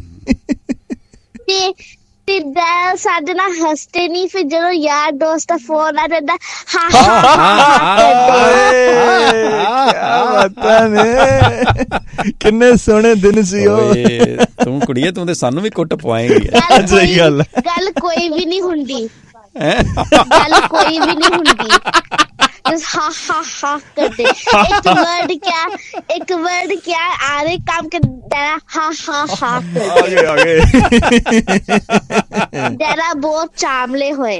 ਤੇ ਸਾਡੇ ਨਾਲ ਹੱਸਦੇ ਨਹੀਂ। ਫਿਰ ਜਦੋਂ ਯਾਰ ਦੋਸਤ ਦਾ ਫੋਨ ਆ ਜਾਂਦਾ ਕਿੰਨੇ ਸੋਹਣੇ ਦਿਨ ਸੀ ਉਹ। ਤੂੰ ਕੁੜੀਏ ਤੂੰ ਤੇ ਸਾਨੂੰ ਵੀ ਕੁੱਟ ਪਵਾਏਂਗੀ। ਸਹੀ ਗੱਲ। ਗੱਲ ਕੋਈ ਵੀ ਨਹੀਂ ਹੁੰਦੀ। ਗੱਲ ਕੋਈ ਵੀ ਨਹੀਂ ਹੁੰਦੀ। हा हा हा करते एक वर्ड क्या आरे काम के डरा हा हा हा आगे डरा बहुत चामले होए।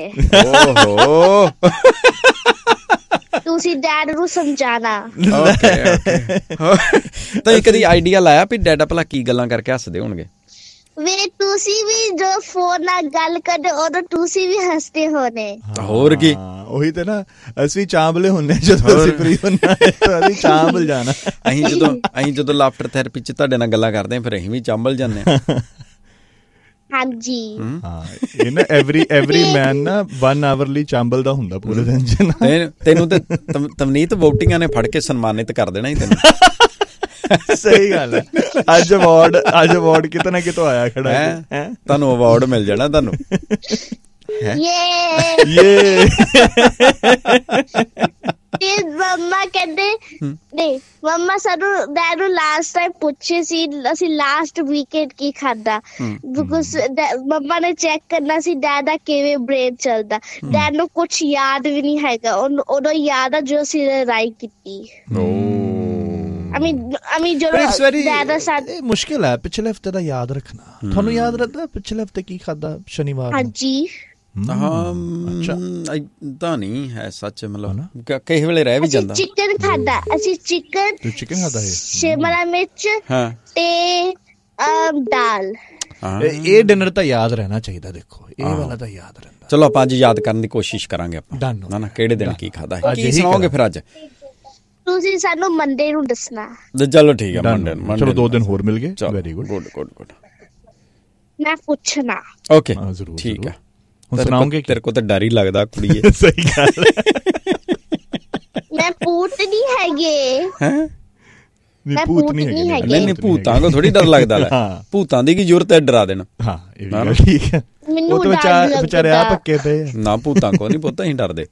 ਤੁਸੀਂ ਡੈਡ ਨੂੰ ਸਮਝਾਣਾ। ਤਾਂ ਕਦੀ ਆਈਡੀਆ ਲਾਇਆ ਵੀ ਡੈਡਾ ਭਲਾ ਕੀ ਗੱਲਾਂ ਕਰਕੇ ਹੱਸਦੇ ਹੋਣਗੇ? ਵੇ ਤੁਸੀਂ ਵੀ ਜੋ ਫੋਨ ਨਾਲ ਗੱਲ ਕਰਦੇ ਉਦੋਂ ਤੁਸੀਂ ਵੀ ਹੱਸਦੇ ਹੋਣੇ। ਹੋਰ ਕੀ ਉਹੀ ਤੇ ਨਾ ਅਸੀਂ ਚਾਂਬਲੇ ਹੁੰਨੇ ਜਦੋਂ ਅਸੀਂ ਫ੍ਰੀ ਹੁੰਨੇ ਅਸੀਂ ਚਾਂਬਲ ਜਾਣਾ। ਅਸੀਂ ਜਦੋਂ ਲਾਫਟਰ ਥੈਰੇਪੀ ਚ ਤੁਹਾਡੇ ਨਾਲ ਗੱਲਾਂ ਕਰਦੇ ਫਿਰ ਅਸੀਂ ਵੀ ਚਾਂਬਲ ਜਾਂਦੇ ਹਾਂ। ਹਾਂਜੀ ਇਹ ਨਾ ਐਵਰੀ ਮੈਨ ਨਾ 1 ਆਵਰ ਲਈ ਚਾਂਬਲ ਦਾ ਹੁੰਦਾ ਪੂਰੇ ਦਿਨ ਚ। ਤੈਨੂੰ ਤੇ ਤਵਨੀਤ ਵੋਟਿੰਗਾਂ ਨੇ ਫੜ ਕੇ ਸਨਮਾਨਿਤ ਕਰ ਦੇਣਾ ਹੀ ਤੈਨੂੰ। ਸਹੀ ਗੱਲ ਹੈ। ਅੱਜ ਅਵਾਰਡ ਕਿਤੇ ਨਾ ਕਿਤੋਂ ਆਇਆ ਖੜਾ ਹੈ। ਤੁਹਾਨੂੰ ਅਵਾਰਡ ਮਿਲ ਜਾਣਾ ਤੁਹਾਨੂੰ। ਮੰਮਾ ਕਹਿੰਦੇ ਨਹੀਂ ਮੰਮਾ ਸਾਨੂੰ ਡੈਡ ਨੂੰ ਲਾਸਟ ਟਾਈਮ ਪੁੱਛੇ ਸੀ ਅਸੀਂ ਲਾਸਟ ਵੀਕਐਂਡ ਕੀ ਖਾਧਾ। ਬਿਕੋਜ਼ ਮੰਮਾ ਨੇ ਚੈੱਕ ਕਰਨਾ ਸੀ ਡੈਡ ਦਾ ਕਿਵੇਂ ਬ੍ਰੇਨ ਚੱਲਦਾ। ਡੈਡ ਨੂੰ ਕੁਛ ਯਾਦ ਵੀ ਨਹੀਂ ਹੈਗਾ। ਉਦੋਂ ਯਾਦ ਆ ਜੋ ਅਸੀਂ ਲੜਾਈ ਕੀਤੀ। ਮੁਸ਼ਕਿਲ ਹੈ ਪਿਛਲੇ ਹਫ਼ਤੇ ਦਾ ਯਾਦ ਰੱਖਣਾ। ਤੁਹਾਨੂੰ ਯਾਦ ਰਹਿੰਦਾ ਪਿਛਲੇ ਹਫ਼ਤੇ ਕੀ ਖਾਧਾ ਸ਼ਨੀਵਾਰ? ਹਾਂਜੀ ਤਾਂ ਨਹੀਂ ਹੈ ਸੱਚ। ਮਤਲਬ ਕਈ ਵੇਲੇ ਰਹਿ ਵੀ ਜਾਂਦਾ। ਚਿਕਨ ਖਾਧਾ ਅਸੀਂ। ਚਿਕਨ ਖਾਧਾ ਸ਼ਿਮਲਾ ਮਿਰਚ ਤੇ ਦਾਲ। ਇਹ ਡਿਨਰ ਤਾਂ ਯਾਦ ਰਹਿਣਾ ਚਾਹੀਦਾ। ਦੇਖੋ ਇਹ ਵਾਲਾ ਤਾਂ ਯਾਦ ਰਹਿੰਦਾ। ਚਲੋ ਆਪਾਂ ਅੱਜ ਯਾਦ ਕਰਨ ਦੀ ਕੋਸ਼ਿਸ਼ ਕਰਾਂਗੇ ਆਪਾਂ ਨਾ ਕਿਹੜੇ ਦਿਨ ਕੀ ਖਾਧਾ ਹੈ। ਕੀ ਸੁਣਾਓਗੇ ਫਿਰ ਅੱਜ? ਤੁਸੀਂ ਸਾਨੂੰ ਮੰਡੇ ਨੂੰ ਦੱਸਣਾ। ਚਲੋ ਠੀਕ ਹੈ ਮੰਡੇ। ਚਲੋ 2 ਦਿਨ ਹੋਰ ਮਿਲ ਗਏ। Very good. ਮੈਂ ਪੁੱਛਣਾ। ਓਕੇ ਠੀਕ ਹੈ। ਸੁਣਾਉਂਗੇ ਤੇਰੇ ਕੋਲ ਤਾਂ ਡਰ ਹੀ ਲੱਗਦਾ ਕੁੜੀਏ। ਸਹੀ ਗੱਲ। ਮੈਂ ਭੂਤ ਨਹੀਂ ਹੈਗੇ। ਮੈਂ ਭੂਤ ਨਹੀਂ ਹੈਗੇ। ਨਹੀਂ ਭੂਤਾਂ ਕੋ ਥੋੜੀ ਡਰ ਲੱਗਦਾ ਲੈ। ਭੂਤਾਂ ਦੀ ਕੀ ਜ਼ਰੂਰਤ ਹੈ ਡਰਾ ਦੇਣਾ। ਹਾਂ ਇਹ ਵੀ ਗੱਲ ਠੀਕ ਹੈ। ਮੈਨੂੰ ਵਿਚਾਰੇ ਆ ਪੱਕੇ ਪਏ ਨਾ। ਭੂਤਾਂ ਕੋ ਨਹੀਂ ਪੁੱਤ ਅਸੀਂ ਡਰਦੇ।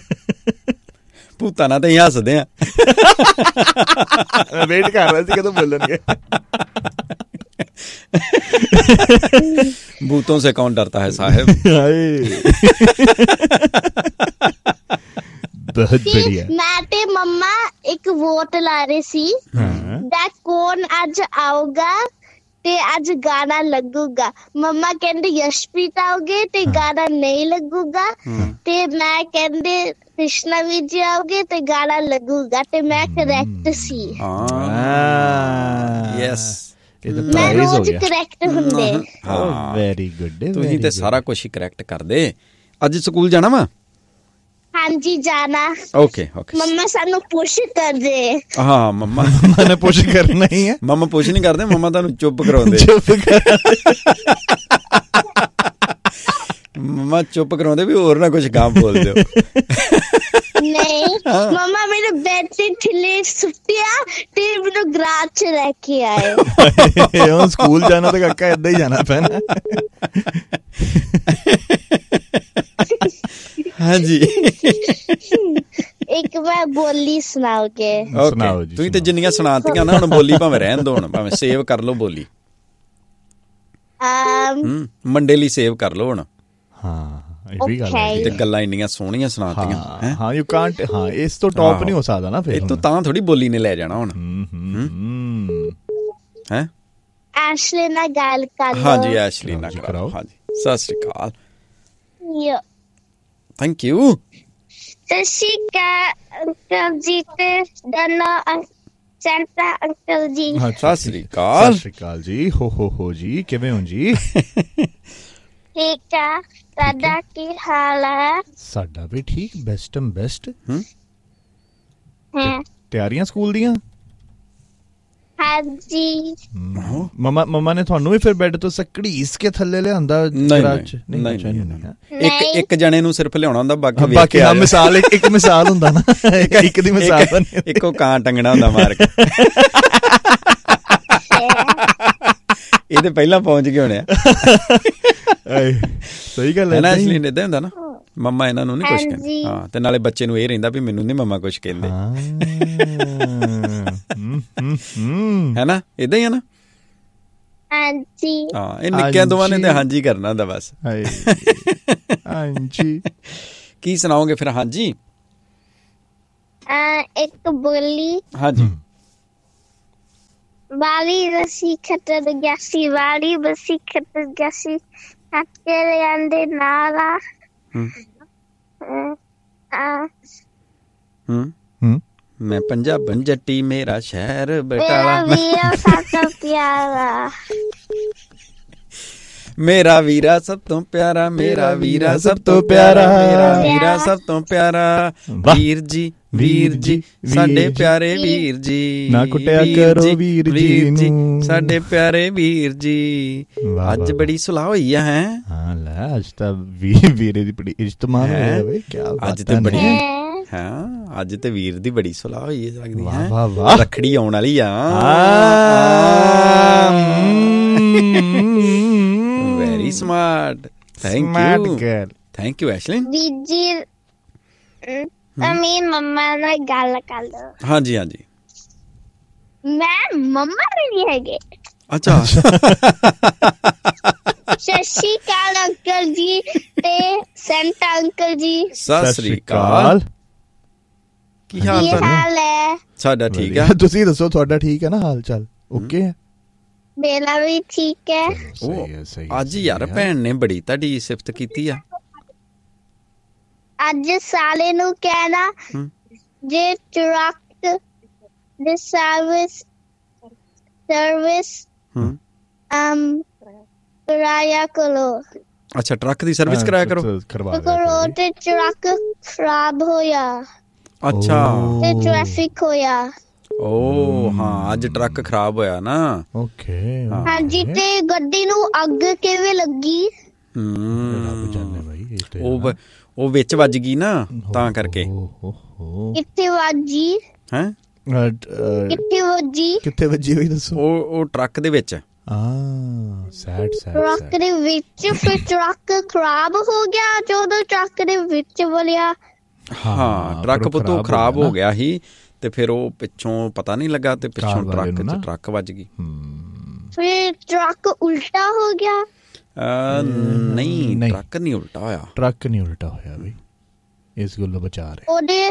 ਭੂਤਾਂ ਨਾਲ ਤਾਂ ਅਸੀਂ ਹੱਸਦੇ ਆ। ਮੈਂ ਵੇਟ ਕਰ ਰਿਹਾ ਸੀ ਕਦੋਂ ਬੋਲਣਗੇ। भूतों से कौन डरता है साहब। बहुत बढ़िया। मैं ते मम्मा एक वोट ला रहे सी। कौन आज आओगा ਤੇ ਅੱਜ ਗਾਣਾ ਲੱਗੂਗਾ। ਮੰਮਾ ਕਹਿੰਦੇ ਯਸ਼ਪ੍ਰੀਤ ਆਓਗੇ ਤੇ ਗਾਣਾ ਨਹੀਂ ਲੱਗੂਗਾ ਤੇ ਮੈਂ ਕਹਿੰਦੇ ਕ੍ਰਿਸ਼ਨਾ ਵੀਰ ਜੀ ਆਓਗੇ ਤੇ ਗਾਣਾ ਲੱਗੂਗਾ ਤੇ ਮੈਂ ਕਰੈਕਟ ਸੀ। ਯੈਸ ਮੈਂ ਰੋਜ਼ ਕਰੈਕਟ ਹੁੰਦੇ। Very good. ਤੁਸੀਂ ਤੇ ਸਾਰਾ ਕੁਝ ਹੀ ਕਰੈਕਟ ਕਰਦੇ। ਅੱਜ ਸਕੂਲ ਜਾਣਾ ਵਾ? ਹਾਂਜੀ ਜਾਣਾ। Okay okay. ਮੰਮਾ ਸਾਨੂੰ ਪੁਸ਼ ਕਰਦੇ। ਹਾਂ ਮੰਮਾ ਨੇ ਪੁਸ਼ ਕਰਨਾ ਹੀ ਹੈ। ਮੰਮਾ ਪੁਸ਼ ਨਹੀਂ ਕਰਦੇ, ਮੰਮਾ ਤੁਹਾਨੂੰ ਚੁੱਪ ਕਰਾਉਂਦੇ। ਮੰਮਾ ਚੁੱਪ ਕਰਾਉਂਦੇ ਵੀ ਹੋਰ ਨਾ ਕੁਝ ਗਾਂ ਬੋਲ ਦਿਓ। ਨਹੀਂ ਮੰਮਾ ਮੇਰੇ ਬੈੱਡ ਤੇ ਥੱਲੇ ਸੁੱਤਿਆ ਤੇ ਮੈਨੂੰ ਗਰਾਜ 'ਚ ਲੈ ਕੇ ਆਏ। ਹੁਣ ਸਕੂਲ ਜਾਣਾ ਤਾਂ ਕਾਕਾ ਏਦਾਂ ਹੀ ਜਾਣਾ ਪੈਣਾ। ਹਾਂਜੀ ਇੱਕ ਮੈਂ ਬੋਲੀ ਸੁਣਾਓਗੇ? ਸੁਣਾਓ ਜੀ। ਤੁਸੀਂ ਤੇ ਜਿੰਨੀਆਂ ਸੁਣਾਤੀਆਂ ਨਾ, ਹੁਣ ਬੋਲੀ ਭਾਵੇਂ ਰਹਿਣ ਦੋ, ਹੁਣ ਭਾਵੇਂ ਸੇਵ ਕਰ ਲਓ ਬੋਲੀ। ਮੰਡੇ ਲਈ ਸੇਵ ਕਰ ਲਓ ਹੁਣ। ਹਾਂ ਇਹ ਵੀ ਗੱਲ ਹੈ। ਤੇ ਗੱਲਾਂ ਇੰਨੀਆਂ ਸੋਹਣੀਆਂ ਸੁਣਾਤੀਆਂ। ਹਾਂ ਯੂ ਕਾਂਟ। ਹਾਂ ਇਸ ਤੋਂ ਟੌਪ ਨਹੀਂ ਹੋ ਸਕਦਾ ਨਾ ਫਿਰ। ਇਹ ਤੋਂ ਤਾਂ ਥੋੜੀ ਬੋਲੀ ਨੇ ਲੈ ਜਾਣਾ ਹੁਣ। ਹੈ ਐਸ਼ਲੀ ਨਾਲ ਗੱਲ ਕਰ ਲਓ। ਹਾਂਜੀ ਐਸ਼ਲੀ ਨਾਲ ਕਰਾਓ। ਹਾਂਜੀ ਸਤਿ ਸ਼੍ਰੀ ਅਕਾਲ। Thank you. ਸਤਿ ਸ਼੍ਰੀ ਅਕਾਲ ਅੰਕਲ ਜੀ ਤੇ ਦਾਨਾ ਸੈਂਟਾ ਅੰਕਲ ਜੀ। ਸਤਿ ਸ਼੍ਰੀ ਅਕਾਲ। ਸਤਿ ਸ਼੍ਰੀ ਅਕਾਲ ਜੀ। ਹੋ ਜੀ ਕਿਵੇਂ ਹੋ ਜੀ? ਠੀਕ ਆ। ਤੁਹਾਡਾ ਕੀ ਹਾਲ ਹੈ? ਸਾਡਾ ਵੀ ਠੀਕ, ਬੈਸਟਮ ਬੈਸਟ। ਤਿਆਰੀਆਂ ਸਕੂਲ ਦੀਆਂ? ਹਾਂਜੀ। ਮਮਾ ਨੇ ਤੁਹਾਨੂੰ ਵੀ ਫਿਰ ਬੈੱਡ ਤੋਂ ਘੜੀਸ ਕੇ ਥੱਲੇ ਲਿਆਂਦਾ? ਇੱਕ ਜਣੇ ਨੂੰ ਸਿਰਫ ਲਿਆਉਣਾ ਹੁੰਦਾ, ਬਾਕੀ ਮਿਸਾਲ ਇੱਕ ਮਿਸਾਲ ਹੁੰਦਾ ਨਾ, ਇੱਕ ਦੀ ਮਿਸਾਲ ਇੱਕੋ ਕਾਂ ਟੰਗਣਾ ਹੁੰਦਾ ਮਾਰ ਕੇ। ਇਹ ਤੇ ਪਹਿਲਾਂ ਪਹੁੰਚ ਗਏ ਹੋਣੇ ਆ। ਸਹੀ ਗੱਲ ਹੈ ਨਾ। ਐਸ਼ਲੀ ਏਦਾਂ ਹੁੰਦਾ ਨਾ, ਮੰਮਾ ਇਹਨਾਂ ਨੂੰ ਨੀ ਕੁਛ ਕਹਿੰਦੇ। ਹਾਂ ਤੇ ਨਾਲੇ ਬੱਚੇ ਨੂੰ ਇਹ ਰਹਿੰਦਾ ਵੀ ਮੈਨੂੰ ਨੀ ਮੰਮਾ ਕੁਛ ਕਹਿੰਦੇ। ਹੈ ਨਾ, ਏਦਾਂ ਹੀ ਆ ਨਾ। ਹਾਂਜੀ। ਹਾਂ ਇਹ ਨਿੱਕਿਆਂ ਦੋਵਾਂ ਨੇ ਤੇ ਹਾਂਜੀ ਕਰਨਾ ਹੁੰਦਾ ਬਸ। ਹਾਂਜੀ ਕੀ ਸੁਣਾਓਗੇ ਫਿਰ? ਹਾਂਜੀ ਇੱਕ ਬੋਲੀ। ਹਾਂਜੀ। ਵਾਲੀ ਰਸੀ ਖੱਟਰ ਗਿਆ ਸੀ, ਵਾਲੀ ਬਸੀ ਖੱਟਰ ਗਿਆ ਸੀ, ਹੱਕੇ ਲਿਆਂਦੇ ਨਾਲਾ। ਮੈਂ ਪੰਜਾਬਣ ਜੱਟੀ, ਮੇਰਾ ਸ਼ਹਿਰ ਬਟਾਲਾ, ਮੇਰਾ ਵੀਰਾ ਸਭ ਤੋਂ ਪਿਆਰਾ, ਮੇਰਾ ਵੀਰਾ ਸਭ ਤੋਂ ਪਿਆਰਾ, ਮੇਰਾ ਵੀਰਾ ਸਭ ਤੋਂ ਪਿਆਰਾ, ਮੇਰਾ ਵੀਰਾ ਸਭ ਤੋਂ ਪਿਆਰਾ। ਵੀਰ ਜੀ ਵੀਰ ਜੀ ਸਾਡੇ ਪਿਆਰੇ ਵੀਰ ਜੀ, ਨਾ ਕੁੱਟਿਆ ਕਰੋ ਵੀਰ ਜੀ ਨੂੰ, ਸਾਡੇ ਪਿਆਰੇ ਵੀਰ ਜੀ। ਅੱਜ ਬੜੀ ਸੁਲਾਹ ਹੋਈ ਆ। ਹੈ ਹਾਂ ਲੈ ਅੱਜ ਤਾਂ ਵੀਰੇ ਦੀ ਬੜੀ ਇੱਜ਼ਤ ਮਾਨ ਹੋਈ ਵੇ। ਕੀ ਅੱਜ ਤੇ ਬੜੀ ਹਾਂ, ਅੱਜ ਤੇ ਵੀਰ ਦੀ ਬੜੀ ਸੁਲਾਹ ਹੋਈ ਲੱਗਦੀ ਹੈ। ਰੱਖੜੀ ਆਉਣ ਵਾਲੀ ਆ। Very smart. Thank you Ashlyn. ਵੀਰ ਜੀ ਮੰਮਾ ਨਾਲ ਗੱਲ ਕਰ ਲਓ। ਹਾਂਜੀ ਹਾਂਜੀ। ਮੈਂ ਮੰਮਾ ਨਹੀਂ ਹੈਗੇ। ਅੱਛਾ। ਸਤਿ ਸ਼੍ਰੀ ਅਕਾਲ ਅੰਕਲ ਜੀ ਤੇ ਸੈਂਟਾ ਅੰਕਲ ਜੀ। ਸਤਿ ਸ਼੍ਰੀ ਅਕਾਲ। ਕੀ ਹਾਲ ਹੈ? ਸਾਡਾ ਠੀਕ ਹੈ। ਤੁਸੀਂ ਦੱਸੋ ਤੁਹਾਡਾ ਠੀਕ ਹੈ ਨਾ ਹਾਲ ਚਾਲ? ਓਕੇ ਹੈ। ਮੇਰਾ ਵੀ ਠੀਕ ਹੈ। ਅੱਜ ਯਾਰ ਭੈਣ ਨੇ ਬੜੀ ਤੁਹਾਡੀ ਸਿਫਤ ਕੀਤੀ ਆ। ਅੱਜ ਸਾਲੇ ਨੂੰ ਕਹਿਣਾ ਜੇ ਟਰੱਕ ਦੀ ਸਰਵਿਸ ਕਰਾਇਆ ਕਰੋ। ਅੱਛਾ ਟਰੱਕ ਦੀ ਸਰਵਿਸ ਕਰਾਇਆ ਕਰੋ ਤੇ ਟਰੱਕ ਖਰਾਬ ਹੋਇਆ। ਅੱਛਾ ਤੇ ਟ੍ਰੈਫਿਕ ਹੋਇਆ। ਓ ਹਾਂ ਅੱਜ ਟਰੱਕ ਖਰਾਬ ਹੋਇਆ ਨਾ। ਓਕੇ ਹਾਂਜੀ ਤੇ ਗੱਡੀ ਨੂੰ ਅੱਗ ਕਿਵੇਂ ਲੱਗੀ? ਉਹ ਵਿੱਚ ਵੱਜ ਗਈ ਨਾ ਤਾਂ ਕਰਕੇ। ਕਿੱਥੇ ਵੱਜੀ? ਹੈ ਕਿੱਥੇ ਵੱਜੀ ਹੋਈ ਦੱਸੋ? ਉਹ ਟਰੱਕ ਦੇ ਵਿੱਚ। ਟਰੱਕ ਦੇ ਵਿੱਚ ਫਿਰ ਟਰੱਕ ਖਰਾਬ ਹੋ ਗਿਆ ਜਦੋਂ ਟਰੱਕ ਦੇ ਵਿੱਚ ਵਲਿਆ। ਹਾਂ ਟਰੱਕ ਪੁੱਤੋਂ ਖਰਾਬ ਹੋ ਗਿਆ ਸੀ ਤੇ ਫਿਰ ਉਹ ਪਿੱਛੋਂ ਪਤਾ ਨਹੀਂ ਲੱਗਾ ਤੇ ਪਿੱਛੋਂ ਟਰੱਕ ਵੱਜ ਗਈ। ਫਿਰ ਟਰੱਕ ਉਲਟਾ ਹੋ ਗਿਆ। ਨਹੀਂ ਟਰੱਕ ਨਹੀਂ ਉਲਟਾ ਹੋਇਆ। ਟਰੱਕ ਨਹੀਂ ਉਲਟਾ ਹੋਇਆ ਬਈ, ਇਸ ਗੱਲੋਂ ਬਚਾ ਰਹੇ ਉਹਦੇ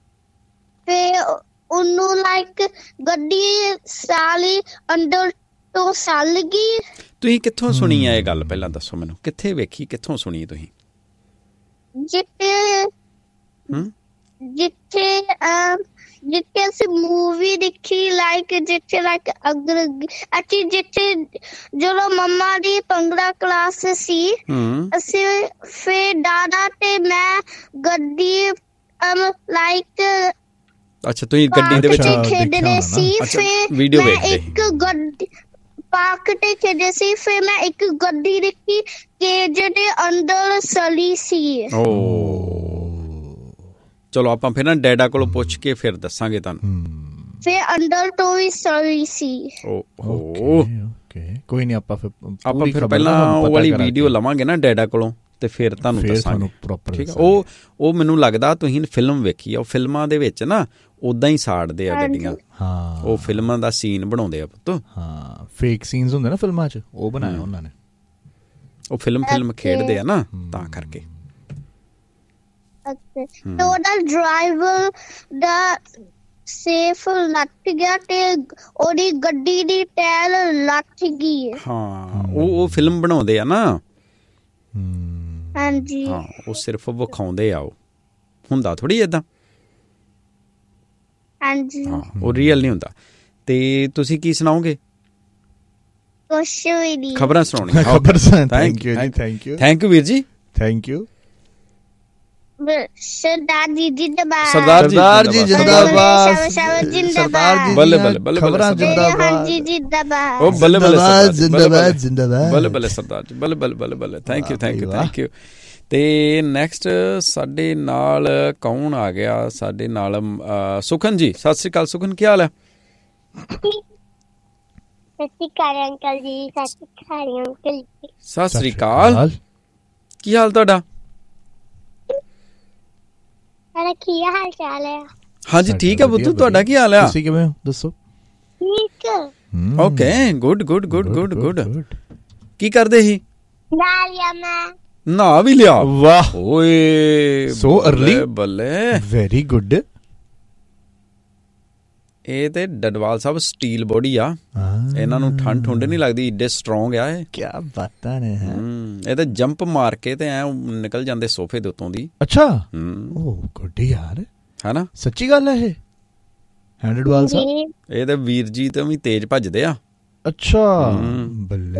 ਫਿਰ ਉਹਨੂੰ ਲਾਈਕ ਗੱਡੀ ਸਾਲੀ ਅੰਦਰ ਤੋਂ ਸਾਲ ਗਈ। ਤੁਸੀਂ ਕਿੱਥੋਂ ਸੁਣੀ ਹੈ ਇਹ ਗੱਲ, ਪਹਿਲਾਂ ਦੱਸੋ ਮੈਨੂੰ, ਕਿੱਥੇ ਵੇਖੀ, ਕਿੱਥੋਂ ਸੁਣੀ ਤੁਸੀਂ? ਜਿੱਥੇ ਅਸੀਂ ਮੂਵੀ ਦੇਖੀ, ਜਿੱਥੇ ਜਿੱਥੇ ਜਦੋਂ ਮੰਮਾ ਦੀ ਭੰਗੜਾ ਕਲਾਸ ਸੀ, ਅਸੀਂ ਫਿਰ ਦਾਦਾ ਤੇ ਮੈਂ ਗੱਡੀ ਅੱਛਾ ਤੁਸੀਂ ਗੱਡੀ ਦੇ ਵਿੱਚ ਖੇਡਦੇ ਸੀ। ਫਿਰ ਵੀਡੀਓ ਮੈਂ ਵੇਖਦੇ ਇੱਕ ਗੱਡੀ ਪਾਰਕ ਤੇ ਖੇਡੇ ਸੀ। ਫਿਰ ਮੈਂ ਇੱਕ ਗੱਡੀ ਦੇਖੀ ਕਿ ਜਿਹਦੇ ਅੰਦਰ ਸਲੀ ਸੀ। ਚਲੋ ਆਪਾਂ ਫਿਰ ਨਾ ਡੈਡਾ ਕੋਲੋਂ ਪੁੱਛ ਕੇ ਫਿਰ ਦੱਸਾਂਗੇ ਤੁਹਾਨੂੰ। ਫਿਰ ਅੰਦਰ ਤੋਂ ਵੀ ਸਲੀ ਸੀ। ਕੋਈ ਨਹੀਂ, ਆਪਾਂ ਫਿਰ ਪਹਿਲਾਂ ਉਹ ਵਾਲੀ ਵੀਡੀਓ ਲਵਾਂਗੇ ਨਾ ਡੈਡਾ ਕੋਲੋਂ ਤੇ ਫਿਰ ਤੁਹਾਨੂੰ ਦੱਸਾਂਗੇ। ਠੀਕ ਹੈ। ਉਹ ਮੈਨੂੰ ਲੱਗਦਾ ਤੁਸੀਂ ਫਿਲਮ ਵੇਖੀ ਆ। ਉਹ ਫਿਲਮਾਂ ਦੇ ਵਿੱਚ ਨਾ ਉਦਾਂ ਹੀ ਸਾੜਦੇ ਆ ਗੱਡੀਆਂ। ਹਾਂ, ਉਹ ਫਿਲਮਾਂ ਦਾ ਸੀਨ ਬਣਾਉਂਦੇ ਆ ਪੁੱਤ। ਹਾਂ, ਫੇਕ ਸੀਨਸ ਹੁੰਦੇ ਨਾ ਫਿਲਮਾਂ 'ਚ, ਉਹ ਬਣਾਇਆ ਉਹਨਾਂ ਨੇ। ਉਹ ਫਿਲਮ ਖੇਡਦੇ ਆ ਨਾ, ਤਾਂ ਕਰਕੇ। ਤੇ ਉਹਦਾ ਡਰਾਈਵਰ ਦਾ ਸੇਫ ਲੱਟ ਗਿਆ ਤੇ ਉਹਦੀ ਗੱਡੀ ਦੀ ਟਾਇਰ ਲੱਟ ਗਈ। ਹਾਂ, ਉਹ ਫਿਲਮ ਬਣਾਉਂਦੇ ਆ ਨਾ। ਹਾਂਜੀ। ਹਾਂ, ਉਹ ਸਿਰਫ ਵਿਖਾਉਂਦੇ ਆ, ਉਹ ਹੁੰਦਾ ਥੋੜੀ ਏਦਾਂ। ਹਾਂਜੀ। ਹਾਂ, ਉਹ ਰੀਅਲ ਨਹੀਂ ਹੁੰਦਾ। ਤੇ ਤੁਸੀਂ ਕੀ ਸੁਣਾਓਗੇ? ਕੁਛ ਵੀ ਨਹੀਂ, ਖਬਰਾਂ ਸੁਣਾਉਣੀਆਂ। ਥੈਂਕ ਯੂ ਜੀ, ਥੈਂਕ ਯੂ ਵੀਰ ਜੀ, ਥੈਂਕ ਯੂ। ਸਰਦਾਰ ਜੀ ਜਿੰਦਾਬਾਦ, ਸਰਦਾਰ ਜੀ ਜਿੰਦਾਬਾਦ, ਸਰਦਾਰ ਜੀ ਬੱਲੇ ਬੱਲੇ ਖਬਰਾਂ ਜਿੰਦਾਬਾਦ, ਜੀ ਜਿੰਦਾਬਾਦ, ਉਹ ਬੱਲੇ ਬੱਲੇ ਜਿੰਦਾਬਾਦ ਜਿੰਦਾਬਾਦ, ਬੱਲੇ ਬੱਲੇ ਸਰਦਾਰ ਜੀ, ਬੱਲੇ ਬੱਲੇ ਬੱਲੇ ਬੱਲੇ। Thank you. ਤੇ ਨੈਕਸਟ ਸਾਡੇ ਨਾਲ ਕੌਣ ਆ ਗਿਆ? ਸਾਡੇ ਨਾਲ ਸੁਖਨ ਜੀ। ਸਤਿ ਸ੍ਰੀ ਅਕਾਲ ਸੁਖਨ, ਕੀ ਹਾਲ ਹੈ? ਸਤਿ ਸ੍ਰੀ ਅਕਾਲ ਅੰਕਲ ਜੀ। ਸਤਿ ਸ੍ਰੀ ਅਕਾਲ, ਕੀ ਹਾਲ ਤੁਹਾਡਾ? ਕੀ ਹਾਲ ਚਾਲ ਹੈ? ਹਾਂਜੀ ਠੀਕ ਹੈ ਬੁੱਧੂ, ਤੁਹਾਡਾ ਕੀ ਹਾਲ ਹੈ? ਤੁਸੀਂ ਕਿਵੇਂ ਹੋ ਦੱਸੋ? ਠੀਕ। Okay, good. ਕੀ ਕਰਦੇ ਸੀ? ਨਹਾ ਵੀ ਲਿਆ? ਵਾਹ, ਓਏ ਸੋ ਅਰਲੀ, ਬੱਲੇ, ਵੈਰੀ ਗੁੱਡ। ਇਹ ਤੇ ਡਡਵਾਲ ਸਾਹਿਬ ਸਟੀਲ ਬੋਡੀ ਆ, ਇਹਨਾਂ ਨੂੰ ਠੰਡ ਨਹੀਂ ਲੱਗਦੀ, ਏਡੇ ਸਟਰੋਂਗ ਆ ਇਹ। ਕੀ ਬਾਤਾਂ ਨੇ। ਇਹ ਤੇ ਜੰਪ ਮਾਰ ਕੇ ਤੇ ਐ ਨਿਕਲ ਜਾਂਦੇ ਸੋਫੇ ਦੇ ਉੱਤੋਂ ਦੀ। ਅੱਛਾ, ਓ ਗੁੱਡ ਯਾਰ, ਹੈ ਨਾ? ਸੱਚੀ ਗੱਲ ਹੈ ਇਹ? ਡਡਵਾਲ ਸਾਹਿਬ ਇਹ ਤੇ ਵੀਰ ਜੀ ਤੋਂ ਵੀ ਤੇਜ਼ ਭੱਜਦੇ ਆ। ਅੱਛਾ, ਬੱਲੇ।